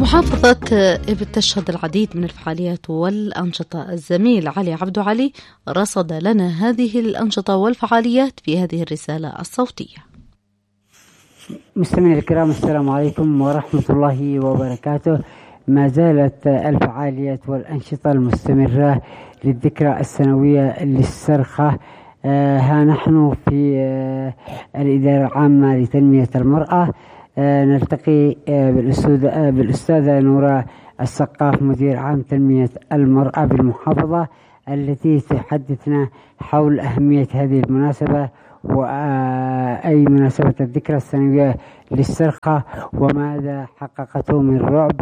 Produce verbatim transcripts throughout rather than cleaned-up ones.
محافظة إبل تشهد العديد من الفعاليات والأنشطة. الزميل علي عبد علي رصد لنا هذه الأنشطة والفعاليات في هذه الرسالة الصوتية. مستمعينا الكرام، السلام عليكم ورحمة الله وبركاته. ما زالت الفعاليات والأنشطة المستمرة للذكرى السنوية للصرخة. آه ها نحن في آه الإدارة العامة لتنمية المرأة. آه نلتقي آه بالأستاذة, آه بالأستاذة نورا السقاف، مدير عام تنمية المرأة بالمحافظة، التي تحدثنا حول أهمية هذه المناسبة وأي مناسبة الذكرى السنوية للصرخة، وماذا حققته من رعب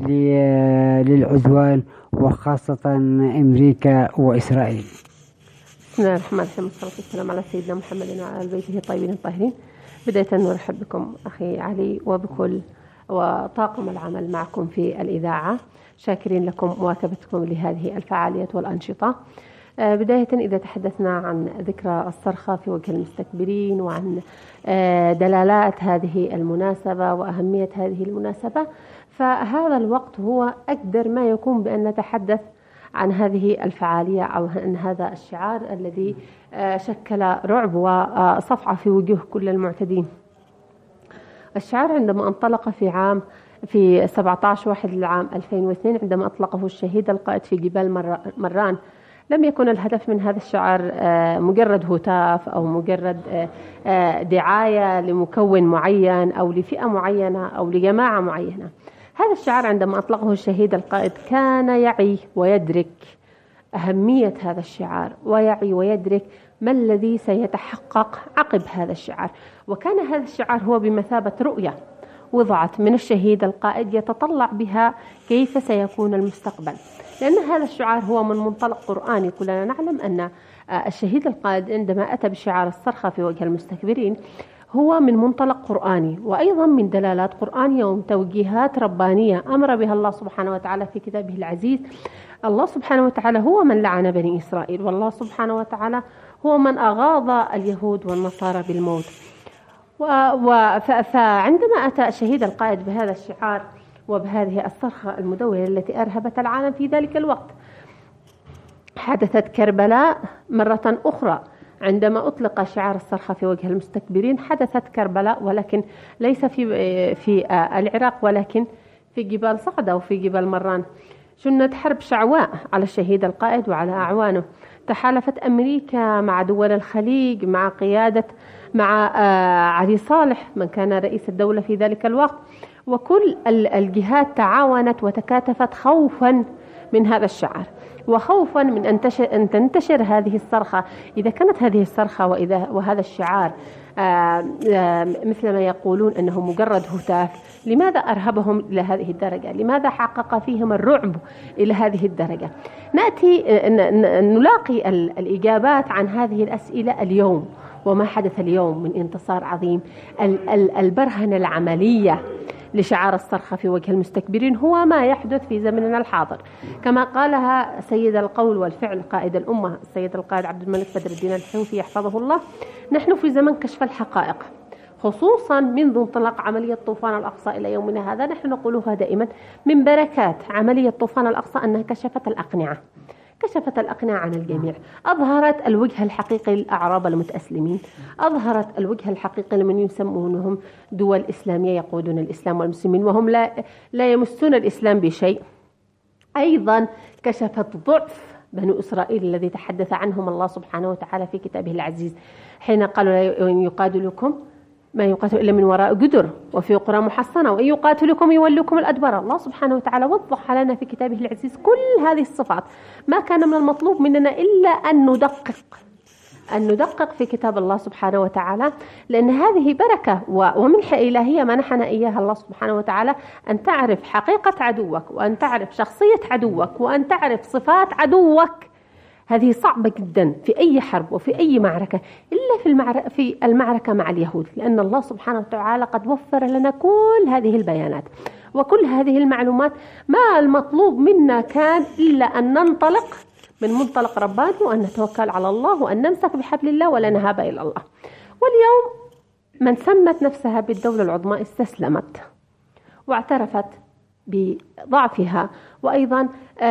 للعدوان وخاصة أمريكا وإسرائيل. بسم الله الرحمن الرحيم، والصلاة والسلام على سيدنا محمد وعلى بيته الطيبين الطاهرين. بداية نرحب بكم أخي علي وبكل وطاقم العمل معكم في الإذاعة، شاكرين لكم مواكبتكم لهذه الفعاليات والأنشطة. بداية إذا تحدثنا عن ذكرى الصرخة في وجه المستكبرين وعن دلالات هذه المناسبة وأهمية هذه المناسبة، فهذا الوقت هو أقدر ما يكون بأن نتحدث عن هذه الفعالية أو عن هذا الشعار الذي شكل رعب وصفعة في وجوه كل المعتدين. الشعار عندما انطلق في عام في سبعة عشر واحد للعام ألفين واثنين، عندما أطلقه الشهيد القائد في جبال مران، لم يكن الهدف من هذا الشعار مجرد هتاف أو مجرد دعاية لمكون معين أو لفئة معينة أو لجماعة معينة. هذا الشعار عندما أطلقه الشهيد القائد كان يعي ويدرك أهمية هذا الشعار، ويعي ويدرك ما الذي سيتحقق عقب هذا الشعار. وكان هذا الشعار هو بمثابة رؤية وضعت من الشهيد القائد يتطلع بها كيف سيكون المستقبل، لأن هذا الشعار هو من منطلق قرآني. كلنا نعلم أن الشهيد القائد عندما أتى بشعار الصرخة في وجه المستكبرين هو من منطلق قرآني، وأيضا من دلالات قرآنية ومن توجيهات ربانية أمر بها الله سبحانه وتعالى في كتابه العزيز. الله سبحانه وتعالى هو من لعن بني إسرائيل، والله سبحانه وتعالى هو من أغاظ اليهود والنصارى بالموت. فعندما أتى الشهيد القائد بهذا الشعار وبهذه الصرخة المدوية التي أرهبت العالم في ذلك الوقت، حدثت كربلاء مرة أخرى. عندما أطلق شعار الصرخة في وجه المستكبرين حدثت كربلاء، ولكن ليس في في العراق ولكن في جبال صعدة وفي جبال مران. شنت حرب شعواء على الشهيد القائد وعلى أعوانه. تحالفت أمريكا مع دول الخليج مع قيادة مع علي صالح من كان رئيس الدولة في ذلك الوقت، وكل الجهات تعاونت وتكاتفت خوفا من هذا الشعار وخوفا من أن, أن تنتشر هذه الصرخة. إذا كانت هذه الصرخة وإذا وهذا الشعار آآ آآ مثل ما يقولون أنه مجرد هتاف، لماذا أرهبهم إلى هذه الدرجة؟ لماذا حقق فيهم الرعب إلى هذه الدرجة؟ نأتي نلاقي الإجابات عن هذه الأسئلة اليوم، وما حدث اليوم من انتصار عظيم. البرهنة العملية لشعار الصرخة في وجه المستكبرين هو ما يحدث في زمننا الحاضر، كما قالها سيد القول والفعل قائد الأمة السيد القائد عبد الملك بدر الدين الحوثي يحفظه الله. نحن في زمن كشف الحقائق، خصوصا منذ انطلاق عملية طوفان الأقصى إلى يومنا هذا. نحن نقولها دائما من بركات عملية طوفان الأقصى أنها كشفت الأقنعة كشفت الأقنعة عن الجميع، أظهرت الوجه الحقيقي للأعراب المتأسلمين، أظهرت الوجه الحقيقي لمن يسمونهم دول إسلامية يقودون الإسلام والمسلمين وهم لا, لا يمسون الإسلام بشيء. أيضا كشفت ضعف بنو إسرائيل الذي تحدث عنهم الله سبحانه وتعالى في كتابه العزيز حين قالوا يقاتلكم ما يقاتل إلا من وراء جدر وفي قرى محصنة وإن يقاتلكم يولوكم الأدبار. الله سبحانه وتعالى وضح لنا في كتابه العزيز كل هذه الصفات. ما كان من المطلوب مننا إلا أن ندقق أن ندقق في كتاب الله سبحانه وتعالى، لأن هذه بركة ومنحة إلهية منحنا إياها الله سبحانه وتعالى، أن تعرف حقيقة عدوك وأن تعرف شخصية عدوك وأن تعرف صفات عدوك. هذه صعبة جدا في أي حرب وفي أي معركة، إلا في المعركة, في المعركة مع اليهود، لأن الله سبحانه وتعالى قد وفر لنا كل هذه البيانات وكل هذه المعلومات. ما المطلوب منا كان إلا أن ننطلق من منطلق رباني وأن نتوكل على الله وأن نمسك بحبل الله ولا نهاب إلى الله. واليوم من سمت نفسها بالدولة العظمى استسلمت واعترفت بضعفها، وأيضا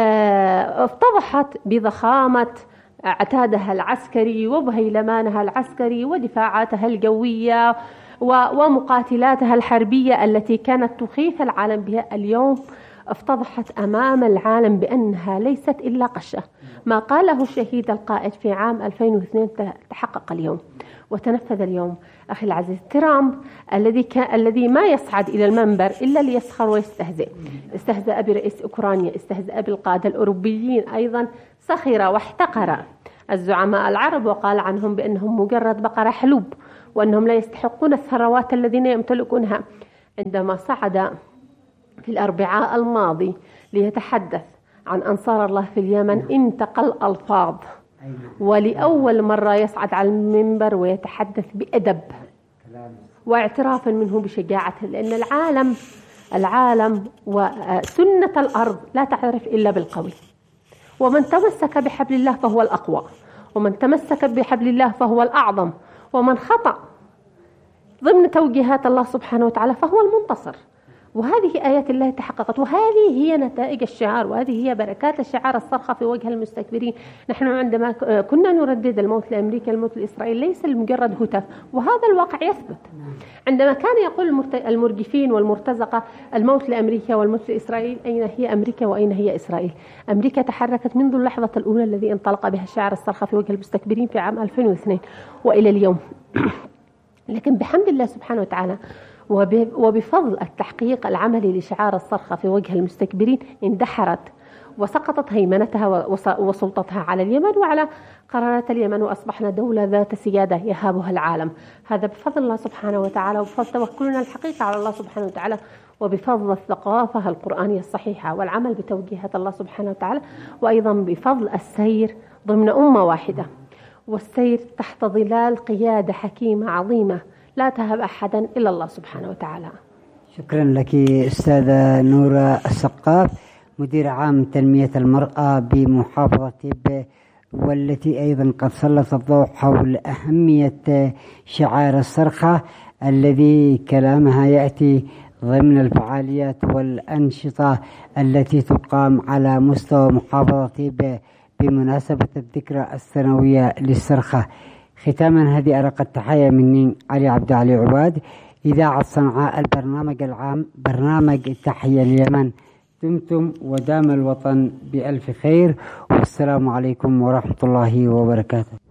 افتضحت بضخامة عتادها العسكري وبهيلمانها العسكري ودفاعاتها الجوية ومقاتلاتها الحربية التي كانت تخيف العالم بها. اليوم افتضحت أمام العالم بأنها ليست إلا قشة. ما قاله الشهيد القائد في عام ألفين واثنين تحقق اليوم وتنفذ اليوم. أخي العزيز، ترامب الذي كان الذي ما يصعد إلى المنبر إلا ليسخر ويستهزئ، استهزأ برئيس أوكرانيا، استهزأ بالقادة الأوروبيين، أيضا سخر واحتقر الزعماء العرب وقال عنهم بأنهم مجرد بقرة حلوب وأنهم لا يستحقون الثروات الذين يمتلكونها. عندما صعد في الأربعاء الماضي ليتحدث عن أنصار الله في اليمن انتقل ألفاظ، ولأول مرة يصعد على المنبر ويتحدث بأدب واعترافا منه بشجاعته، لأن العالم العالم وسنة الأرض لا تعرف إلا بالقوي، ومن تمسك بحبل الله فهو الأقوى، ومن تمسك بحبل الله فهو الأعظم، ومن خطأ ضمن توجيهات الله سبحانه وتعالى فهو المنتصر. وهذه آيات الله تحققت، وهذه هي نتائج الشعار، وهذه هي بركات الشعار الصرخة في وجه المستكبرين. نحن عندما كنا نردد الموت لأمريكا الموت لإسرائيل ليس لمجرد هتاف، وهذا الواقع يثبت. عندما كان يقول المرجفين والمرتزقة الموت لأمريكا والموت لإسرائيل، أين هي أمريكا وأين هي إسرائيل؟ أمريكا تحركت منذ اللحظة الأولى الذي انطلق بها الشعار الصرخة في وجه المستكبرين في عام ألفين واثنين وإلى اليوم. لكن بحمد الله سبحانه وتعالى وبفضل التحقيق العملي لشعار الصرخة في وجه المستكبرين اندحرت وسقطت هيمنتها وسلطتها على اليمن وعلى قرارات اليمن، وأصبحنا دولة ذات سيادة يهابها العالم. هذا بفضل الله سبحانه وتعالى، وبفضل توكلنا الحقيقي على الله سبحانه وتعالى، وبفضل الثقافة القرآنية الصحيحة والعمل بتوجيهات الله سبحانه وتعالى، وأيضا بفضل السير ضمن أمة واحدة، والسير تحت ظلال قيادة حكيمة عظيمة لا تهب أحدا إلا الله سبحانه وتعالى. شكرا لك أستاذة نورة السقاف، مدير عام تنمية المرأة بمحافظة تبة، والتي أيضا قد سلط الضوء حول أهمية شعار الصرخة الذي كلامها يأتي ضمن الفعاليات والأنشطة التي تقام على مستوى محافظة تبة بمناسبة الذكرى السنوية للصرخة. ختاما هذه أرق التحية مني علي عبد علي عباد، إذاعة صنعاء، البرنامج العام، برنامج التحية اليمن. دمتم ودام الوطن بألف خير، والسلام عليكم ورحمة الله وبركاته.